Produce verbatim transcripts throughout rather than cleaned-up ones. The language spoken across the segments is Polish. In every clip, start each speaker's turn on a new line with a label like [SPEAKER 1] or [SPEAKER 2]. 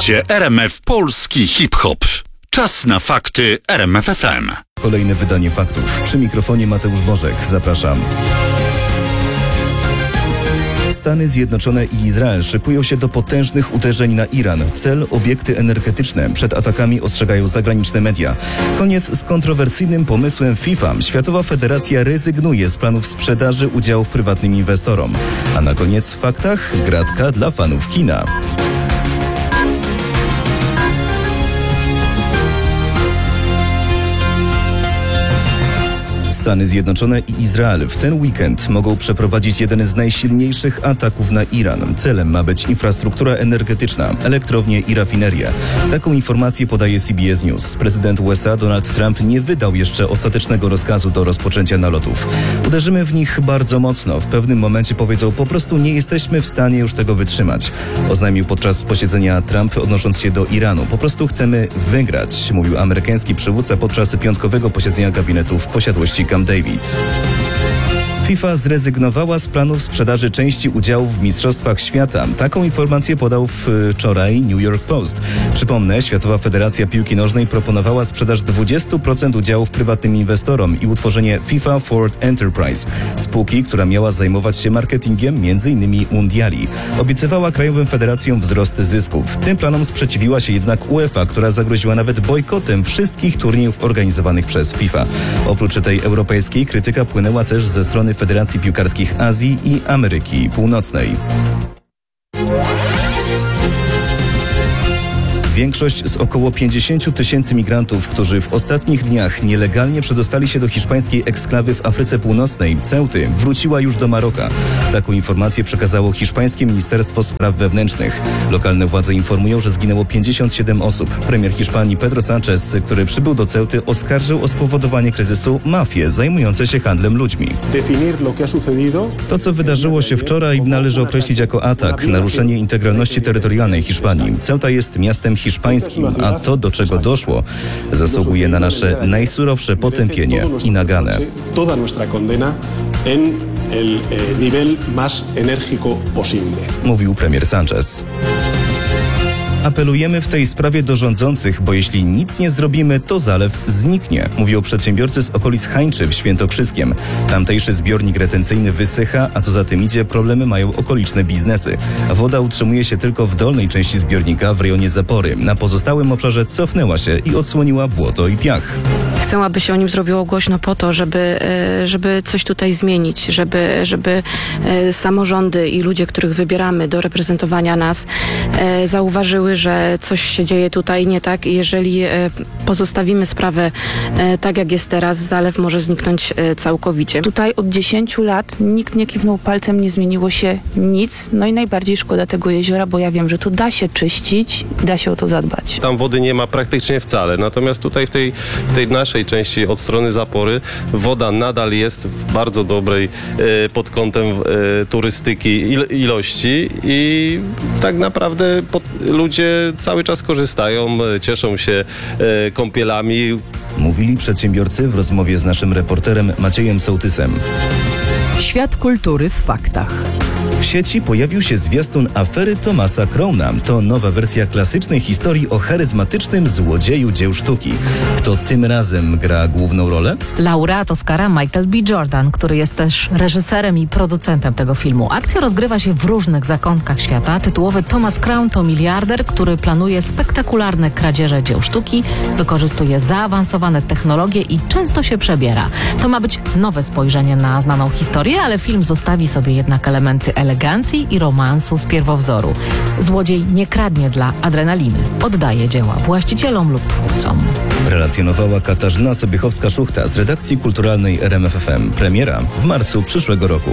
[SPEAKER 1] Słuchacie R M F Polski Hip-Hop. Czas na fakty R M F F M.
[SPEAKER 2] Kolejne wydanie faktów. Przy mikrofonie Mateusz Bożek. Zapraszam. Stany Zjednoczone i Izrael szykują się do potężnych uderzeń na Iran. Cel obiekty energetyczne. Przed atakami ostrzegają zagraniczne media. Koniec z kontrowersyjnym pomysłem FIFA. Światowa Federacja rezygnuje z planów sprzedaży udziałów prywatnym inwestorom. A na koniec w faktach gratka dla fanów kina. Stany Zjednoczone i Izrael w ten weekend mogą przeprowadzić jeden z najsilniejszych ataków na Iran. Celem ma być infrastruktura energetyczna, elektrownie i rafinerie. Taką informację podaje C B S News. Prezydent U S A Donald Trump nie wydał jeszcze ostatecznego rozkazu do rozpoczęcia nalotów. Uderzymy w nich bardzo mocno. W pewnym momencie powiedzą, po prostu nie jesteśmy w stanie już tego wytrzymać. Oznajmił podczas posiedzenia Trump, odnosząc się do Iranu. Po prostu chcemy wygrać, mówił amerykański przywódca podczas piątkowego posiedzenia gabinetu w posiadłości Camp David. FIFA zrezygnowała z planów sprzedaży części udziałów w Mistrzostwach Świata. Taką informację podał wczoraj New York Post. Przypomnę, Światowa Federacja Piłki Nożnej proponowała sprzedaż dwadzieścia procent udziałów prywatnym inwestorom i utworzenie FIFA Forward Enterprise, spółki, która miała zajmować się marketingiem między innymi mundiali. Obiecywała krajowym federacjom wzrost zysków. Tym planom sprzeciwiła się jednak UEFA, która zagroziła nawet bojkotem wszystkich turniejów organizowanych przez FIFA. Oprócz tej europejskiej krytyka płynęła też ze strony Federacji Piłkarskich Azji i Ameryki Północnej. Większość z około pięćdziesięciu tysięcy migrantów, którzy w ostatnich dniach nielegalnie przedostali się do hiszpańskiej eksklawy w Afryce Północnej, Ceuty, wróciła już do Maroka. Taką informację przekazało hiszpańskie Ministerstwo Spraw Wewnętrznych. Lokalne władze informują, że zginęło pięćdziesiąt siedem osób. Premier Hiszpanii Pedro Sánchez, który przybył do Ceuty, oskarżył o spowodowanie kryzysu mafie zajmujące się handlem ludźmi. To, co wydarzyło się wczoraj, należy określić jako atak, naruszenie integralności terytorialnej Hiszpanii. Ceuta jest miastem hiszpańskim, a to, do czego doszło, zasługuje na nasze najsurowsze potępienie i naganę. Mówił premier Sánchez. Apelujemy w tej sprawie do rządzących, bo jeśli nic nie zrobimy, to zalew zniknie, mówią przedsiębiorcy z okolic Hańczy w Świętokrzyskiem. Tamtejszy zbiornik retencyjny wysycha, a co za tym idzie, problemy mają okoliczne biznesy. Woda utrzymuje się tylko w dolnej części zbiornika w rejonie zapory. Na pozostałym obszarze cofnęła się i odsłoniła błoto i piach.
[SPEAKER 3] Chcę, aby się o nim zrobiło głośno po to, żeby, żeby coś tutaj zmienić, żeby, żeby samorządy i ludzie, których wybieramy do reprezentowania nas, zauważyły, że coś się dzieje tutaj nie tak i jeżeli pozostawimy sprawę tak, jak jest teraz, zalew może zniknąć całkowicie.
[SPEAKER 4] Tutaj od dziesięciu lat nikt nie kiwnął palcem, nie zmieniło się nic, no i najbardziej szkoda tego jeziora, bo ja wiem, że to da się czyścić, da się o to zadbać.
[SPEAKER 5] Tam wody nie ma praktycznie wcale, natomiast tutaj w tej, w tej naszej części od strony zapory woda nadal jest w bardzo dobrej e, pod kątem e, turystyki il, ilości i tak naprawdę pod, ludzie cały czas korzystają, cieszą się e, kąpielami.
[SPEAKER 2] Mówili przedsiębiorcy w rozmowie z naszym reporterem Maciejem Sołtysem.
[SPEAKER 6] Świat kultury w faktach.
[SPEAKER 2] W sieci pojawił się zwiastun afery Thomasa Crowna. To nowa wersja klasycznej historii o charyzmatycznym złodzieju dzieł sztuki. Kto tym razem gra główną rolę?
[SPEAKER 6] Laureat Oscara Michael B. Jordan, który jest też reżyserem i producentem tego filmu. Akcja rozgrywa się w różnych zakątkach świata. Tytułowy Thomas Crown to miliarder, który planuje spektakularne kradzieże dzieł sztuki, wykorzystuje zaawansowane technologie i często się przebiera. To ma być nowe spojrzenie na znaną historię, ale film zostawi sobie jednak elementy elegancji i romansu z pierwowzoru. Złodziej nie kradnie dla adrenaliny. Oddaje dzieła właścicielom lub twórcom.
[SPEAKER 2] Relacjonowała Katarzyna Sobiechowska-Szuchta z redakcji kulturalnej R M F F M. Premiera w marcu przyszłego roku.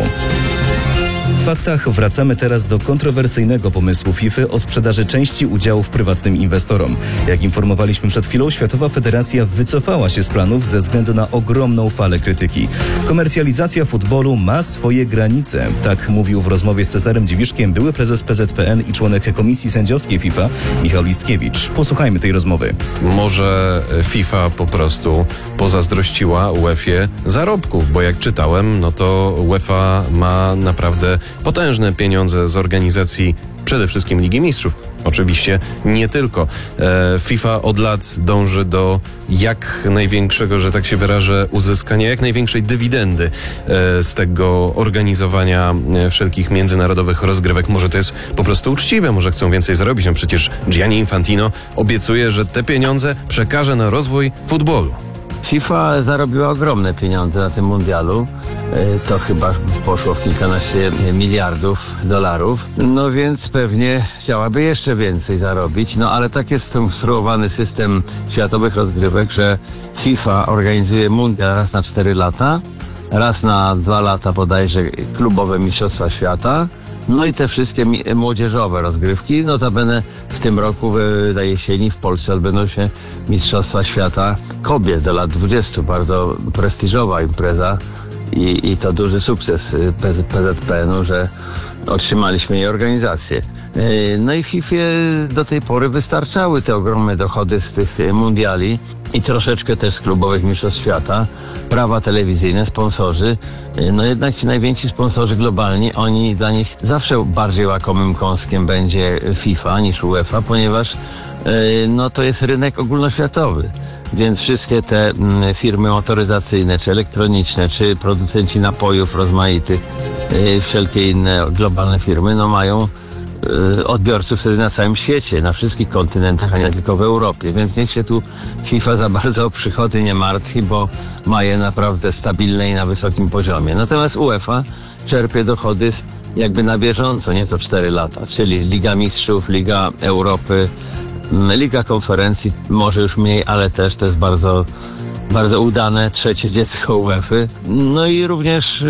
[SPEAKER 2] W faktach wracamy teraz do kontrowersyjnego pomysłu FIFA o sprzedaży części udziałów prywatnym inwestorom. Jak informowaliśmy przed chwilą, Światowa Federacja wycofała się z planów ze względu na ogromną falę krytyki. Komercjalizacja futbolu ma swoje granice. Tak mówił w rozmowie z Cezarem Dziwiszkiem były prezes P Z P N i członek Komisji Sędziowskiej FIFA Michał Listkiewicz. Posłuchajmy tej rozmowy.
[SPEAKER 7] Może FIFA po prostu pozazdrościła UEFA zarobków, bo jak czytałem, no to UEFA ma naprawdę potężne pieniądze z organizacji przede wszystkim Ligi Mistrzów. oczywiście nie tylko. E, FIFA od lat dąży do jak największego, że tak się wyrażę, uzyskania jak największej dywidendy e, z tego organizowania e, wszelkich międzynarodowych rozgrywek. Może to jest po prostu uczciwe, może chcą więcej zarobić. No przecież Gianni Infantino obiecuje, że te pieniądze przekaże na rozwój futbolu.
[SPEAKER 8] FIFA zarobiła ogromne pieniądze na tym mundialu. To chyba poszło w kilkanaście miliardów dolarów. No więc pewnie chciałaby jeszcze więcej zarobić. No ale tak jest skonstruowany system światowych rozgrywek, że FIFA organizuje mundial raz na cztery lata, raz na dwa lata bodajże klubowe mistrzostwa świata. No i te wszystkie młodzieżowe rozgrywki. Notabene w tym roku na jesieni w Polsce odbędą się Mistrzostwa Świata Kobiet do lat dwudziestu. Bardzo prestiżowa impreza i, i to duży sukces P Z P N u, że otrzymaliśmy jej organizację. No i FIFA do tej pory wystarczały te ogromne dochody z tych mundiali i troszeczkę też z klubowych mistrzostw świata. Prawa telewizyjne, sponsorzy, no jednak ci najwięksi sponsorzy globalni, oni dla nich zawsze bardziej łakomym kąskiem będzie FIFA niż UEFA, ponieważ no to jest rynek ogólnoświatowy. Więc wszystkie te firmy motoryzacyjne, czy elektroniczne, czy producenci napojów rozmaitych, wszelkie inne globalne firmy, no mają odbiorców wtedy na całym świecie, na wszystkich kontynentach, a nie tylko w Europie. Więc niech się tu FIFA za bardzo o przychody nie martwi, bo ma je naprawdę stabilne i na wysokim poziomie. Natomiast UEFA czerpie dochody jakby na bieżąco, nie co cztery lata, czyli Liga Mistrzów, Liga Europy, Liga Konferencji, może już mniej, ale też to jest bardzo, bardzo udane trzecie dziecko UEFA. No i również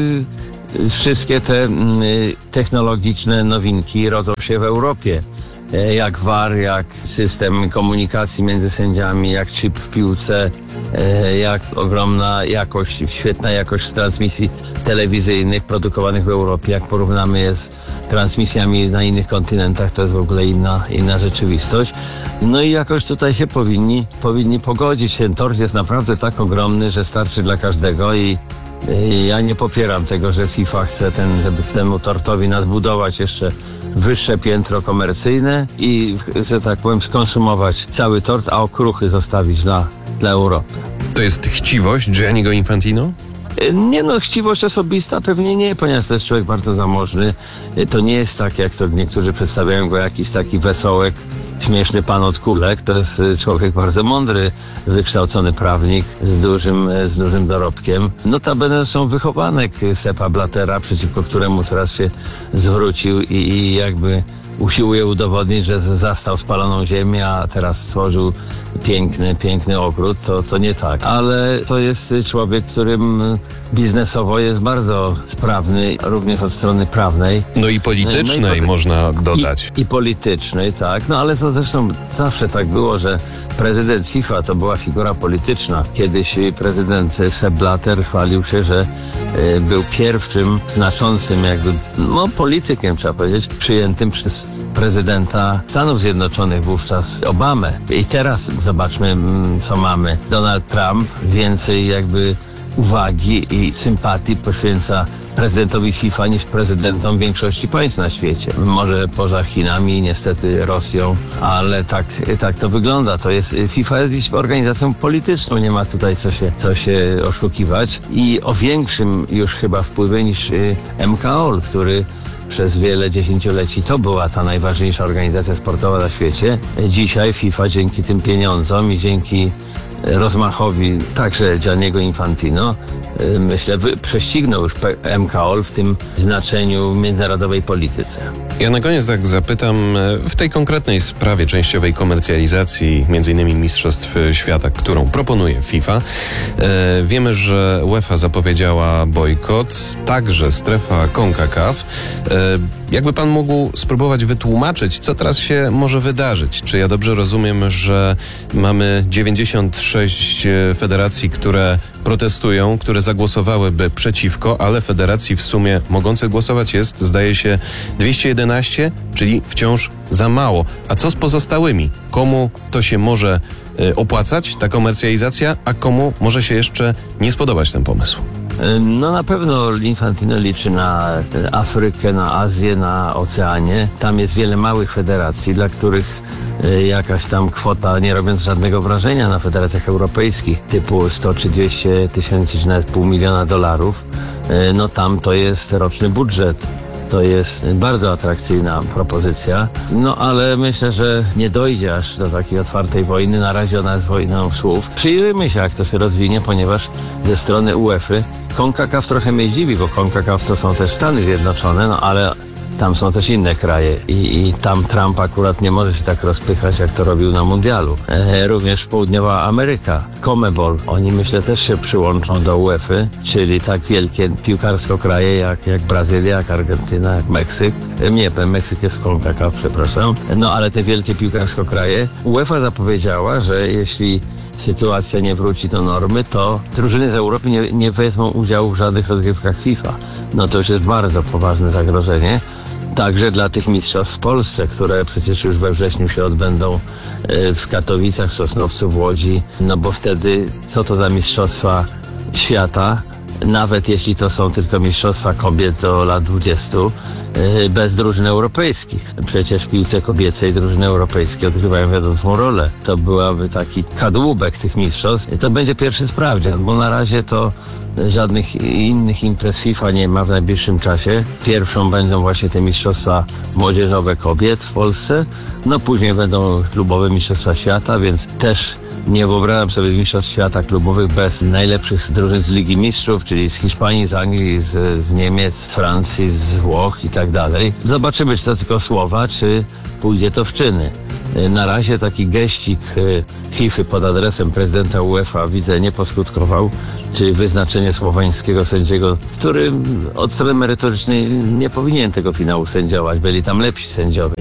[SPEAKER 8] yy, wszystkie te yy, technologiczne nowinki rodzą się w Europie. Jak V A R, jak system komunikacji między sędziami, jak chip w piłce, jak ogromna jakość, świetna jakość transmisji telewizyjnych produkowanych w Europie. Jak porównamy je z transmisjami na innych kontynentach, to jest w ogóle inna, inna rzeczywistość. No i jakoś tutaj się powinni, powinni pogodzić. Ten tort jest naprawdę tak ogromny, że starczy dla każdego i i ja nie popieram tego, że FIFA chce ten, żeby temu tortowi nadbudować jeszcze wyższe piętro komercyjne i, że tak powiem, skonsumować cały tort, a okruchy zostawić dla, dla Europy.
[SPEAKER 7] To jest chciwość Gianniego Infantino?
[SPEAKER 8] Nie no, chciwość osobista pewnie nie, ponieważ to jest człowiek bardzo zamożny. To nie jest tak, jak to niektórzy przedstawiają go jakiś taki wesołek, śmieszny pan od kulek. To jest człowiek bardzo mądry, wykształcony prawnik z dużym, z dużym dorobkiem. Notabene są wychowanek Seppa Blattera, przeciwko któremu teraz się zwrócił i, i jakby usiłuje udowodnić, że zastał spaloną ziemię, a teraz stworzył piękny, piękny ogród. To, to nie tak. Ale to jest człowiek, którym biznesowo jest bardzo sprawny, również od strony prawnej.
[SPEAKER 7] No i politycznej, no i, można dodać.
[SPEAKER 8] I, I politycznej, tak. No ale to zresztą zawsze tak było, że prezydent FIFA to była figura polityczna. Kiedyś prezydent Sepp Blatter chwalił się, że y, był pierwszym znaczącym jakby, no politykiem, trzeba powiedzieć, przyjętym przez prezydenta Stanów Zjednoczonych wówczas Obamę. I teraz zobaczmy, co mamy. Donald Trump więcej jakby uwagi i sympatii poświęca prezydentowi FIFA niż prezydentom większości państw na świecie. Może poza Chinami, niestety Rosją, ale tak, tak to wygląda. To jest, FIFA jest organizacją polityczną, nie ma tutaj co się, co się oszukiwać i o większym już chyba wpływie niż M K O L, który przez wiele dziesięcioleci to była ta najważniejsza organizacja sportowa na świecie. Dzisiaj FIFA dzięki tym pieniądzom i dzięki rozmachowi także Gianniego Infantino, myślę, prześcignął już M K O L w tym znaczeniu w międzynarodowej polityce.
[SPEAKER 7] Ja na koniec tak zapytam, w tej konkretnej sprawie częściowej komercjalizacji między innymi Mistrzostw Świata, którą proponuje FIFA, e, wiemy, że UEFA zapowiedziała bojkot, także strefa CONCACAF. E, jakby pan mógł spróbować wytłumaczyć, co teraz się może wydarzyć? Czy ja dobrze rozumiem, że mamy dziewięćdziesiąt sześć federacji, które protestują, które zagłosowałyby przeciwko, ale federacji w sumie mogących głosować jest, zdaje się, dwieście jedenaście, czyli wciąż za mało. A co z pozostałymi? Komu to się może y, opłacać, ta komercjalizacja, a komu może się jeszcze nie spodobać ten pomysł?
[SPEAKER 8] No na pewno Infantino liczy na Afrykę, na Azję, na Oceanie. Tam jest wiele małych federacji, dla których jakaś tam kwota, nie robiąc żadnego wrażenia na federacjach europejskich, typu sto czy dwieście tysięcy, czy nawet pół miliona dolarów, no tam to jest roczny budżet. To jest bardzo atrakcyjna propozycja, no ale myślę, że nie dojdzie aż do takiej otwartej wojny. Na razie ona jest wojną słów. Przyjrzyjmy się, jak to się rozwinie, ponieważ ze strony UEFA CONCACAF trochę mnie dziwi, bo CONCACAF to są też Stany Zjednoczone, no ale tam są też inne kraje i, i tam Trump akurat nie może się tak rozpychać, jak to robił na mundialu. E, również Południowa Ameryka, CONMEBOL, oni myślę też się przyłączą do UEFA, czyli tak wielkie piłkarsko kraje jak, jak Brazylia, jak Argentyna, jak Meksyk. E, nie, Meksyk jest w CONCACAF, przepraszam. No ale te wielkie piłkarsko kraje. UEFA zapowiedziała, że jeśli sytuacja nie wróci do normy, to drużyny z Europy nie, nie wezmą udziału w żadnych rozgrywkach FIFA. No to już jest bardzo poważne zagrożenie. Także dla tych mistrzostw w Polsce, które przecież już we wrześniu się odbędą w Katowicach, w Sosnowcu, w Łodzi, no bo wtedy co to za mistrzostwa świata, nawet jeśli to są tylko mistrzostwa kobiet do lat dwudziestu, bez drużyn europejskich. Przecież w piłce kobiecej drużyny europejskie odgrywają wiodącą rolę. To byłaby taki kadłubek tych mistrzostw. To będzie pierwszy sprawdzian, bo na razie to żadnych innych imprez FIFA nie ma w najbliższym czasie. Pierwszą będą właśnie te mistrzostwa młodzieżowe kobiet w Polsce, no później będą klubowe mistrzostwa świata, więc też nie wyobrażam sobie mistrzostw świata klubowych bez najlepszych drużyn z Ligi Mistrzów, czyli z Hiszpanii, z Anglii, z, z Niemiec, z Francji, z Włoch i tak dalej. Zobaczymy, czy to tylko słowa, czy pójdzie to w czyny. Na razie taki geścik FIFA pod adresem prezydenta UEFA, widzę, nie poskutkował, czyli wyznaczenie słoweńskiego sędziego, który od strony merytorycznej nie powinien tego finału sędziować, byli tam lepsi sędziowie.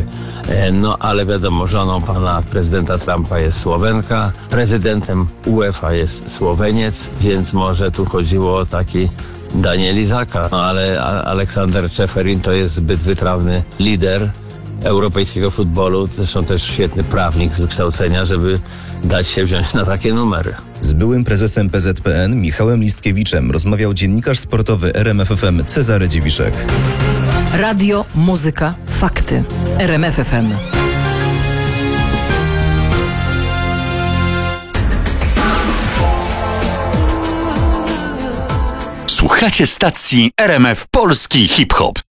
[SPEAKER 8] No ale wiadomo, żoną pana prezydenta Trumpa jest Słowenka, prezydentem UEFA jest Słoweniec, więc może tu chodziło o taki Daniel Izaka, no ale Aleksander Czeferin to jest zbyt wytrawny lider europejskiego futbolu, zresztą też świetny prawnik z wykształcenia, żeby dać się wziąć na takie numery.
[SPEAKER 2] Z byłym prezesem P Z P N Michałem Listkiewiczem rozmawiał dziennikarz sportowy R M F F M Cezary Dziwiszek.
[SPEAKER 9] Radio, muzyka, fakty. R M F F M.
[SPEAKER 1] Słuchacie stacji R M F Polski Hip Hop.